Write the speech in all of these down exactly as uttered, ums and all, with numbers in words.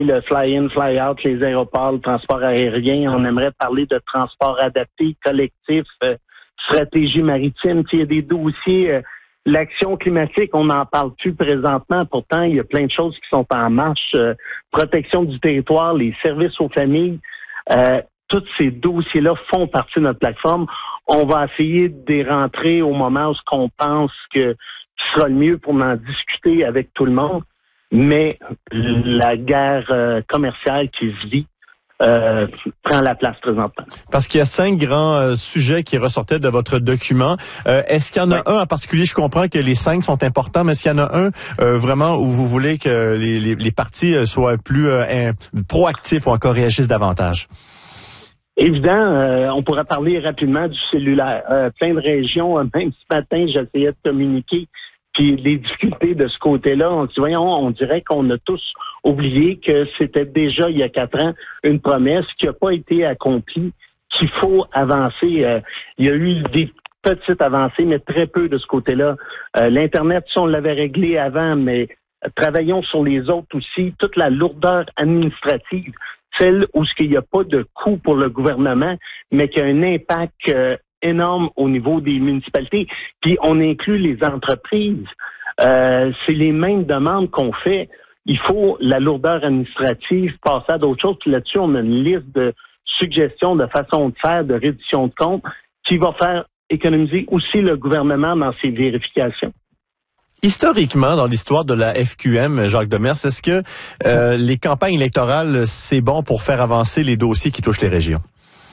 le fly-in, fly-out, les aéroports, le transport aérien. On aimerait parler de transport adapté, collectif, euh, stratégie maritime. Il y a des dossiers, euh, l'action climatique, on n'en parle plus présentement. Pourtant, il y a plein de choses qui sont en marche. Euh, protection du territoire, les services aux familles. Euh, tous ces dossiers-là font partie de notre plateforme. On va essayer de les rentrer au moment où on pense que ce sera le mieux pour en discuter avec tout le monde. Mais la guerre euh, commerciale qui se vit euh, prend la place présentement. Parce qu'il y a cinq grands euh, sujets qui ressortaient de votre document. Euh, est-ce qu'il y en a oui. un en particulier? Je comprends que les cinq sont importants, mais est-ce qu'il y en a un euh, vraiment où vous voulez que les, les, les partis soient plus euh, un, proactifs ou encore réagissent davantage? Évident, euh, on pourrait parler rapidement du cellulaire. Euh, plein de régions, même ce matin, j'essayais de communiquer, puis les difficultés de ce côté-là, on dit, voyons, on dirait qu'on a tous oublié que c'était déjà, il y a quatre ans, une promesse qui n'a pas été accomplie, qu'il faut avancer. Euh, il y a eu des petites avancées, mais très peu de ce côté-là. Euh, L'Internet, ça, on l'avait réglé avant, mais travaillons sur les autres aussi. Toute la lourdeur administrative, celle où il n'y a pas de coût pour le gouvernement, mais qui a un impact euh, énorme au niveau des municipalités. Puis on inclut les entreprises. Euh, c'est les mêmes demandes qu'on fait. Il faut la lourdeur administrative, passer à d'autres choses. Puis là-dessus, on a une liste de suggestions, de façons de faire, de réduction de comptes qui va faire économiser aussi le gouvernement dans ses vérifications. Historiquement, dans l'histoire de la F Q M, Jacques Demers, est-ce que euh, les campagnes électorales, c'est bon pour faire avancer les dossiers qui touchent les régions?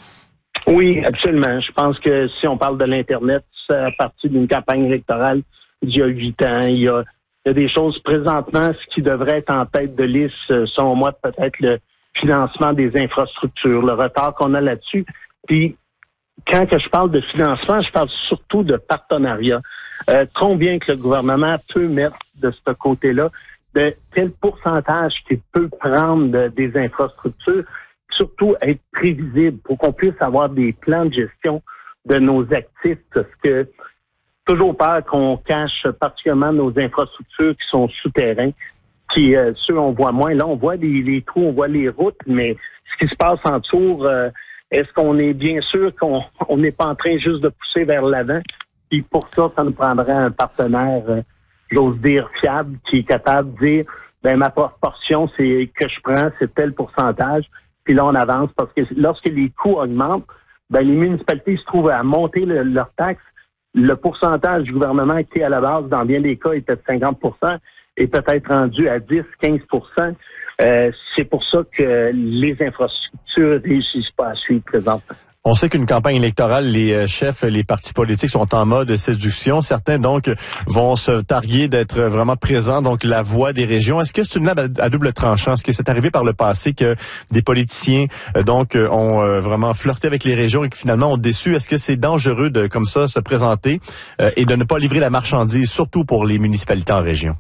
Oui, absolument. Je pense que si on parle de l'Internet, c'est à partir d'une campagne électorale d'il y a huit ans. Il y a, il y a des choses présentement, ce qui devrait être en tête de liste, selon moi, peut-être le financement des infrastructures, le retard qu'on a là-dessus. Puis, quand que je parle de financement, je parle surtout de partenariat. Euh, combien que le gouvernement peut mettre de ce côté-là, de quel pourcentage qu'il peut prendre de, des infrastructures, surtout être prévisible pour qu'on puisse avoir des plans de gestion de nos actifs, parce que toujours peur qu'on cache particulièrement nos infrastructures qui sont souterrains, qui euh, ceux on voit moins. Là, on voit les, les trous, on voit les routes, mais ce qui se passe en dessous, euh, est-ce qu'on est bien sûr qu'on on n'est pas en train juste de pousser vers l'avant? Puis pour ça, ça nous prendrait un partenaire, euh, j'ose dire, fiable, qui est capable de dire, ben ma proportion, c'est que je prends, c'est tel pourcentage, puis là, on avance, parce que lorsque les coûts augmentent, ben les municipalités se trouvent à monter le, leurs taxes. Le pourcentage du gouvernement qui, à la base, dans bien des cas, était de cinquante pour cent, est peut-être rendu à dix à quinze pour cent. Euh, c'est pour ça que les infrastructures ne réussissent pas à suivre présentement. On sait qu'une campagne électorale, les chefs, les partis politiques sont en mode séduction. Certains, donc, vont se targuer d'être vraiment présents, donc la voix des régions. Est-ce que c'est une lame à double tranchant? Est-ce que c'est arrivé par le passé que des politiciens, donc, ont vraiment flirté avec les régions et que finalement ont déçu? Est-ce que c'est dangereux de, comme ça, se présenter et de ne pas livrer la marchandise, surtout pour les municipalités en région?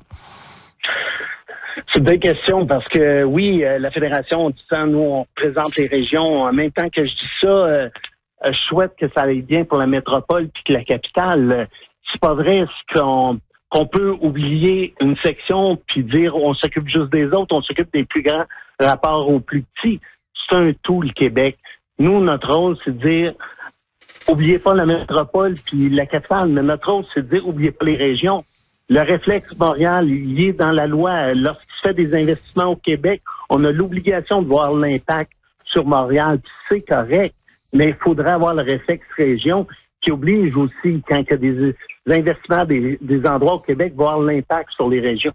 C'est une belle question parce que oui, euh, la Fédération, on dit ça, nous, on présente les régions. En même temps que je dis ça, euh, je souhaite que ça aille bien pour la métropole puis que la capitale. Euh, c'est pas vrai qu'on, qu'on peut oublier une section puis dire on s'occupe juste des autres, on s'occupe des plus grands rapport aux plus petits. C'est un tout, le Québec. Nous, notre rôle, c'est de dire oubliez pas la métropole puis la capitale, mais notre rôle, c'est de dire oubliez pas les régions. Le réflexe Montréal, il est dans la loi. Lorsqu'il se fait des investissements au Québec, on a l'obligation de voir l'impact sur Montréal. C'est correct, mais il faudrait avoir le réflexe région qui oblige aussi, quand il y a des investissements des, des endroits au Québec, voir l'impact sur les régions.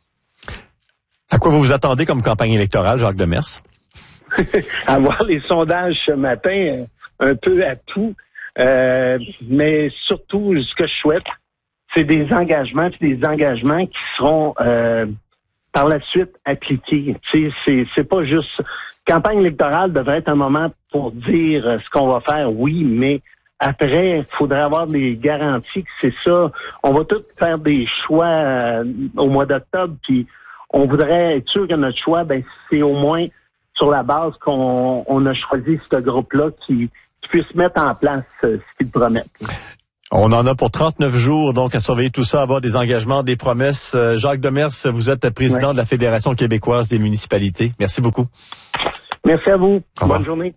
À quoi vous vous attendez comme campagne électorale, Jacques Demers? À voir les sondages ce matin, un peu à tout. Euh, mais surtout, ce que je souhaite, c'est des engagements, puis des engagements qui seront euh, par la suite appliqués. Tu sais, c'est, c'est pas juste... Campagne électorale devrait être un moment pour dire ce qu'on va faire, oui, mais après, il faudrait avoir des garanties que c'est ça. On va tous faire des choix euh, au mois d'octobre, puis on voudrait être sûr que notre choix, ben c'est au moins sur la base qu'on on a choisi ce groupe-là qui, qui puisse mettre en place euh, ce qu'ils promettent. On en a pour trente-neuf jours, donc, à surveiller tout ça, avoir des engagements, des promesses. Euh, Jacques Demers, vous êtes président ouais. de la Fédération québécoise des municipalités. Merci beaucoup. Merci à vous. Bonne journée.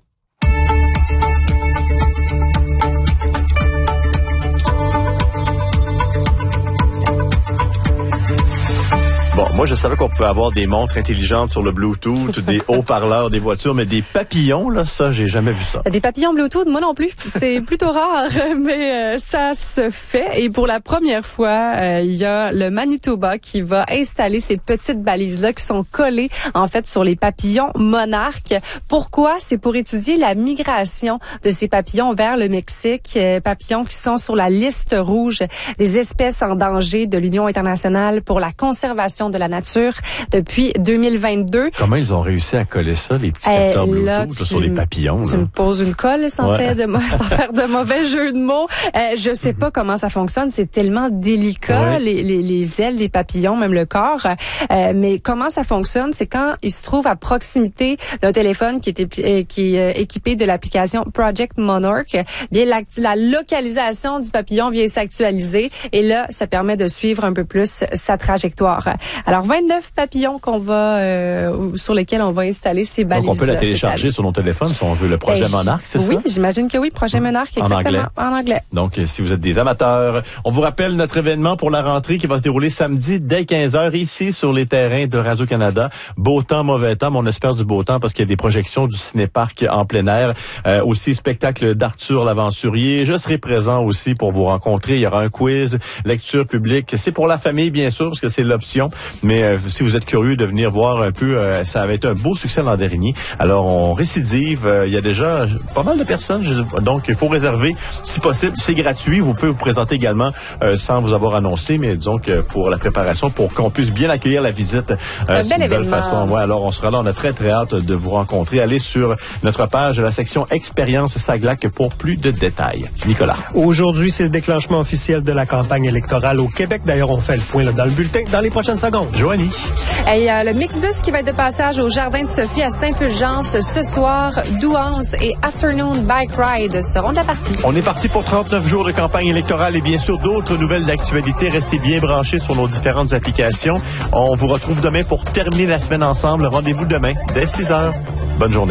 Bon, moi, je savais qu'on pouvait avoir des montres intelligentes sur le Bluetooth, des haut-parleurs des voitures, mais des papillons, là, ça, j'ai jamais vu ça. Des papillons Bluetooth, moi non plus. C'est plutôt rare, mais euh, ça se fait. Et pour la première fois, euh, il y a le Manitoba qui va installer ces petites balises-là qui sont collées, en fait, sur les papillons monarques. Pourquoi? C'est pour étudier la migration de ces papillons vers le Mexique. Euh, papillons qui sont sur la liste rouge des espèces en danger de l'Union internationale pour la conservation de la nature depuis deux mille vingt-deux. Comment ils ont réussi à coller ça, les petits capteurs euh, Bluetooth là, tu, sur les papillons? Tu là. me poses une colle sans, ouais. faire de, sans faire de mauvais jeu de mots. Euh, je sais pas comment ça fonctionne. C'est tellement délicat, ouais. les, les, les ailes des papillons, même le corps. Euh, mais comment ça fonctionne? C'est quand ils se trouvent à proximité d'un téléphone qui est, épli- qui est équipé de l'application Project Monarch. Bien, la, la localisation du papillon vient s'actualiser et là, ça permet de suivre un peu plus sa trajectoire. Alors, vingt-neuf papillons qu'on va euh, sur lesquels on va installer ces balises. Donc, on peut la télécharger sur nos téléphones si on veut le projet euh, Monarch, c'est oui, ça? Oui, j'imagine que oui, projet Monarch, exactement. En anglais. En anglais. Donc, si vous êtes des amateurs, on vous rappelle notre événement pour la rentrée qui va se dérouler samedi dès quinze heures ici sur les terrains de Radio-Canada. Beau temps, mauvais temps, mais on espère du beau temps parce qu'il y a des projections du ciné-parc en plein air. Euh, aussi, spectacle d'Arthur l'Aventurier. Je serai présent aussi pour vous rencontrer. Il y aura un quiz, lecture publique. C'est pour la famille, bien sûr, parce que c'est l'option. Mais euh, si vous êtes curieux de venir voir un peu, euh, ça avait été un beau succès l'an dernier. Alors, on récidive. Euh, il y a déjà pas mal de personnes. Je, donc, il faut réserver si possible. C'est gratuit. Vous pouvez vous présenter également euh, sans vous avoir annoncé, mais disons que pour la préparation, pour qu'on puisse bien accueillir la visite. Euh, un bel événement. Façon. Ouais, alors, on sera là. On a très, très hâte de vous rencontrer. Allez sur notre page de la section Expérience Saglac pour plus de détails. Nicolas. Aujourd'hui, c'est le déclenchement officiel de la campagne électorale au Québec. D'ailleurs, on fait le point là, dans le bulletin dans les prochaines secondes. Joanie. Il y a le Mixbus qui va être de passage au Jardin de Sophie à Saint-Fulgence ce soir. Douance et Afternoon Bike Ride seront de la partie. On est parti pour trente-neuf jours de campagne électorale et bien sûr d'autres nouvelles d'actualité. Restez bien branchés sur nos différentes applications. On vous retrouve demain pour terminer la semaine ensemble. Rendez-vous demain dès six heures. Bonne journée.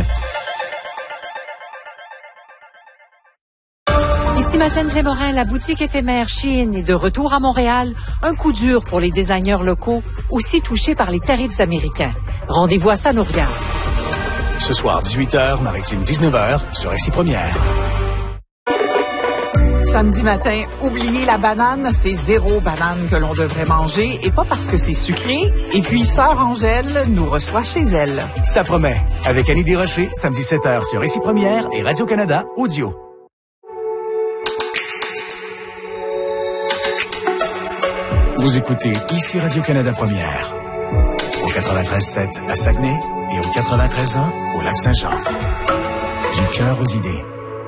Ici Madeleine Grémorin, la boutique éphémère Shein est de retour à Montréal. Un coup dur pour les designers locaux, aussi touchés par les tarifs américains. Rendez-vous à ça nous regarde. Ce soir, dix-huit heures, Maritime dix-neuf heures, sur R C Première. Samedi matin, oubliez la banane, c'est zéro banane que l'on devrait manger, et pas parce que c'est sucré. Et puis, Sœur Angèle nous reçoit chez elle. Ça promet. Avec Annie Desrochers, samedi sept heures sur R C Première et Radio-Canada Audio. Vous écoutez ici Radio-Canada Première, au quatre-vingt-treize sept à Saguenay et au quatre-vingt-treize un au Lac-Saint-Jean. Du cœur aux idées.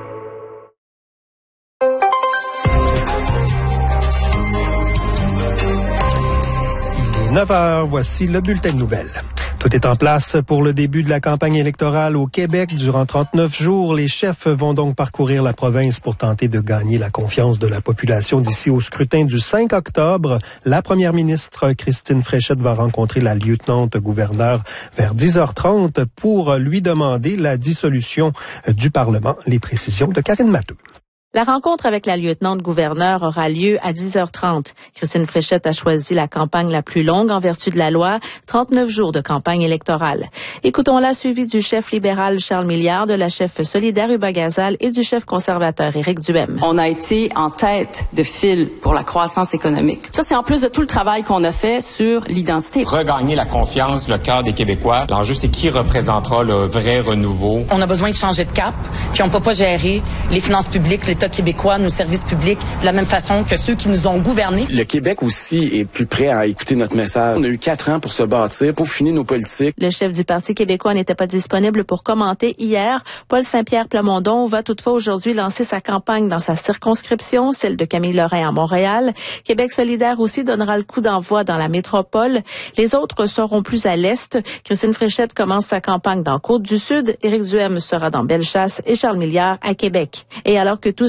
neuf heures, voici le bulletin de nouvelles. Tout est en place pour le début de la campagne électorale au Québec. Durant trente-neuf jours, les chefs vont donc parcourir la province pour tenter de gagner la confiance de la population d'ici au scrutin du cinq octobre. La première ministre Christine Fréchette va rencontrer la lieutenant-gouverneure vers dix heures trente pour lui demander la dissolution du Parlement. Les précisions de Karine Matteux. La rencontre avec la lieutenant-gouverneure aura lieu à dix heures trente. Christine Fréchette a choisi la campagne la plus longue en vertu de la loi, trente-neuf jours de campagne électorale. Écoutons-la suivie du chef libéral Charles Milliard, de la chef solidaire Uba Gazal et du chef conservateur Éric Duhem. On a été en tête de file pour la croissance économique. Ça, c'est en plus de tout le travail qu'on a fait sur l'identité. Regagner la confiance, le cœur des Québécois. L'enjeu, c'est qui représentera le vrai renouveau. On a besoin de changer de cap, puis on peut pas gérer les finances publiques, l'État québécois, nos services publics, de la même façon que ceux qui nous ont gouvernés. Le Québec aussi est plus prêt à écouter notre message. On a eu quatre ans pour se bâtir, pour finir nos politiques. Le chef du Parti québécois n'était pas disponible pour commenter hier. Paul Saint-Pierre Plamondon va toutefois aujourd'hui lancer sa campagne dans sa circonscription, celle de Camille Lorrain à Montréal. Québec solidaire aussi donnera le coup d'envoi dans la métropole. Les autres seront plus à l'est. Christine Fréchette commence sa campagne dans Côte-du-Sud. Éric Duhem sera dans Bellechasse et Charles Milliard à Québec. Et alors que tout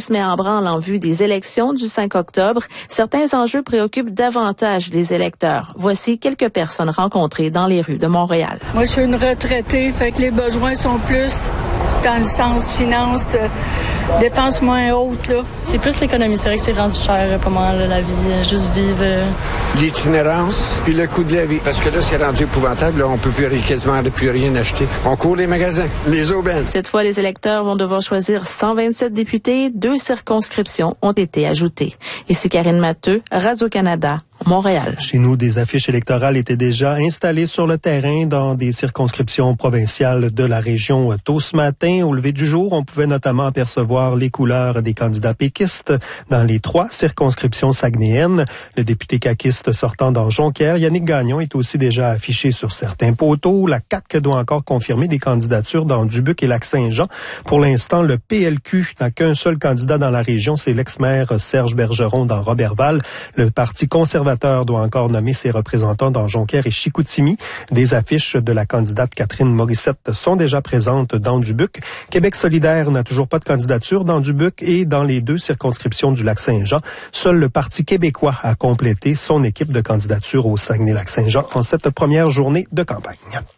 se met en branle en vue des élections du cinq octobre. Certains enjeux préoccupent davantage les électeurs. Voici quelques personnes rencontrées dans les rues de Montréal. Moi, je suis une retraitée, fait que les besoins sont plus dans le sens finance, euh, dépenses moins hautes, là. C'est plus l'économie. C'est vrai que c'est rendu cher, pas mal, là, la vie, juste vivre. Euh... L'itinérance, puis le coût de la vie. Parce que là, c'est rendu épouvantable. Là, on peut plus quasiment plus rien acheter. On court les magasins, les aubaines. Cette fois, les électeurs vont devoir choisir cent vingt-sept députés. Deux circonscriptions ont été ajoutées. Ici Karine Matteux, Radio-Canada. Montréal. Chez nous, des affiches électorales étaient déjà installées sur le terrain dans des circonscriptions provinciales de la région tôt ce matin. Au lever du jour, on pouvait notamment apercevoir les couleurs des candidats péquistes dans les trois circonscriptions saguenéennes. Le député caquiste sortant dans Jonquière, Yannick Gagnon, est aussi déjà affiché sur certains poteaux. La C A Q doit encore confirmer des candidatures dans Dubuque et Lac-Saint-Jean. Pour l'instant, le P L Q n'a qu'un seul candidat dans la région, c'est l'ex-maire Serge Bergeron dans Roberval. Le Parti conservateur doit encore nommer ses représentants dans Jonquière et Chicoutimi. Des affiches de la candidate Catherine Morissette sont déjà présentes dans Dubuque. Québec solidaire n'a toujours pas de candidature dans Dubuque et dans les deux circonscriptions du Lac-Saint-Jean. Seul le Parti québécois a complété son équipe de candidature au Saguenay-Lac-Saint-Jean en cette première journée de campagne.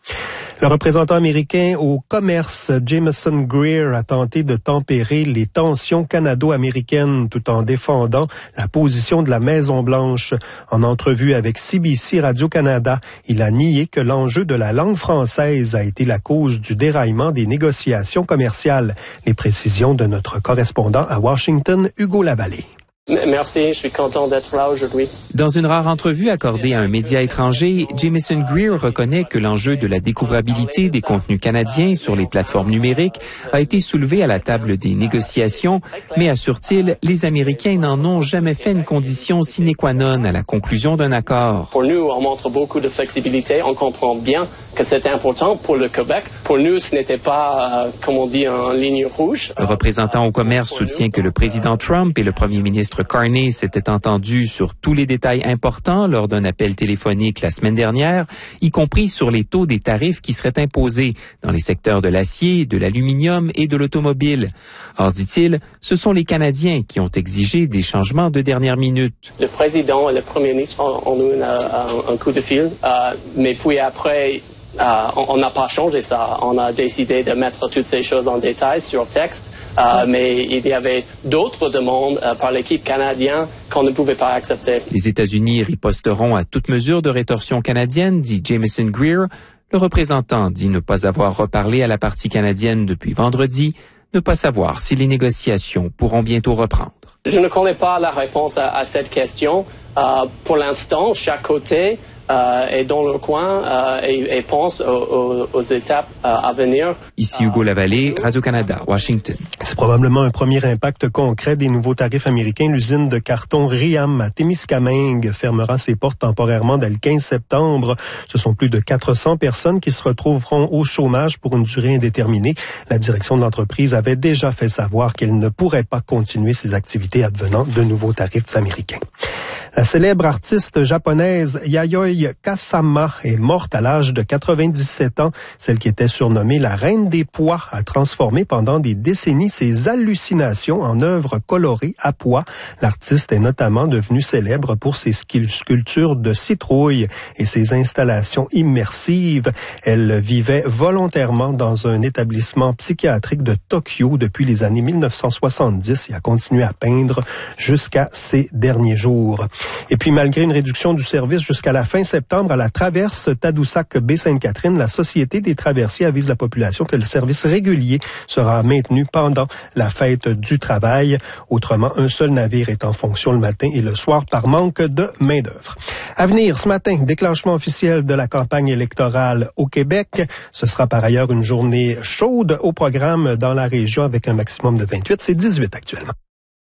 Le représentant américain au commerce, Jameson Greer, a tenté de tempérer les tensions canado-américaines tout en défendant la position de la Maison-Blanche. En entrevue avec C B C Radio-Canada, il a nié que l'enjeu de la langue française a été la cause du déraillement des négociations commerciales. Les précisions de notre correspondant à Washington, Hugo Lavallée. Merci, je suis content d'être là aujourd'hui. Dans une rare entrevue accordée à un média étranger, Jameson Greer reconnaît que l'enjeu de la découvrabilité des contenus canadiens sur les plateformes numériques a été soulevé à la table des négociations, mais assure-t-il, les Américains n'en ont jamais fait une condition sine qua non à la conclusion d'un accord. Pour nous, on montre beaucoup de flexibilité. On comprend bien que c'est important pour le Québec. Pour nous, ce n'était pas, euh, comme on dit, en ligne rouge. Le représentant au commerce soutient que le président Trump et le premier ministre Carney s'étaient entendus sur tous les détails importants lors d'un appel téléphonique la semaine dernière, y compris sur les taux des tarifs qui seraient imposés dans les secteurs de l'acier, de l'aluminium et de l'automobile. Or, dit-il, ce sont les Canadiens qui ont exigé des changements de dernière minute. Le président et le premier ministre ont eu un, un coup de fil, euh, mais puis après, euh, on n'a pas changé ça. On a décidé de mettre toutes ces choses en détail sur texte. Euh, mais il y avait d'autres demandes euh, par l'équipe canadienne qu'on ne pouvait pas accepter. Les États-Unis riposteront à toute mesure de rétorsion canadienne, dit Jameson Greer. Le représentant dit ne pas avoir reparlé à la partie canadienne depuis vendredi, ne pas savoir si les négociations pourront bientôt reprendre. Je ne connais pas la réponse à, à cette question. Euh, pour l'instant, chaque côté Euh, est dans le coin euh, et, et pense aux, aux, aux étapes euh, à venir. Ici Hugo Lavallée, Radio-Canada, Washington. C'est probablement un premier impact concret des nouveaux tarifs américains. L'usine de carton Riam à Témiscamingue fermera ses portes temporairement dès le quinze septembre. Ce sont plus de quatre cents personnes qui se retrouveront au chômage pour une durée indéterminée. La direction de l'entreprise avait déjà fait savoir qu'elle ne pourrait pas continuer ses activités advenant de nouveaux tarifs américains. La célèbre artiste japonaise Yayoi Kusama est morte à l'âge de quatre-vingt-dix-sept ans. Celle qui était surnommée la reine des pois a transformé pendant des décennies ses hallucinations en œuvres colorées à pois. L'artiste est notamment devenue célèbre pour ses sculptures de citrouilles et ses installations immersives. Elle vivait volontairement dans un établissement psychiatrique de Tokyo depuis les années mille neuf cent soixante-dix et a continué à peindre jusqu'à ses derniers jours. Et puis, malgré une réduction du service jusqu'à la fin septembre à la traverse Tadoussac-Baie-Sainte-Catherine, la Société des traversiers avise la population que le service régulier sera maintenu pendant la fête du travail. Autrement, un seul navire est en fonction le matin et le soir par manque de main-d'œuvre. À venir, ce matin, déclenchement officiel de la campagne électorale au Québec. Ce sera par ailleurs une journée chaude au programme dans la région avec un maximum de vingt-huit. C'est dix-huit actuellement.